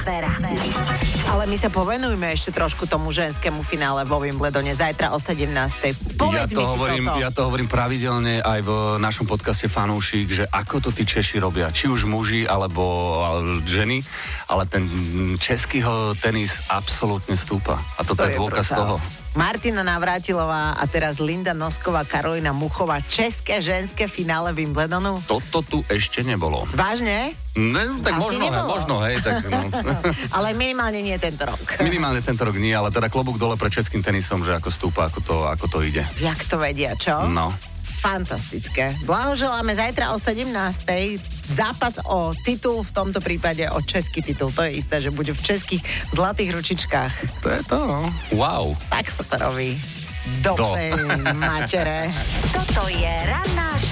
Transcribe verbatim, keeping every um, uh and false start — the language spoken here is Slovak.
Exaféra. Ale my sa povenujme ešte trošku tomu ženskému finále vo Wimbledone zajtra o sedemnástej. Povedz ja to mi hovorím, toto. Ja to hovorím pravidelne aj v našom podcaste Fanúšik, že ako to tí Češi robia, či už muži alebo ženy, ale ten český tenis absolútne stúpa. A toto To je je dôkaz brutál. toho. Martina Navrátilová a teraz Linda Nosková, Karolina Muchová, české ženské finále Wimbledonu. Toto tu ešte nebolo. Vážne? Ne, tak Asi možno, nebolo. možno, hej, tak no. Ale minimálne nie tento rok. Minimálne tento rok nie, ale teda klobúk dole pre českým tenisom, že ako stúpa, ako to, ako to ide. Jak to vedia, čo? No. Fantastické. Blahoželáme zajtra o sedemnástej. Zápas o titul, v tomto prípade o český titul. To je isté, že bude v českých zlatých ručičkách. To je to, no. Wow. Tak sa to robí. Do psej matere. Toto je ranná show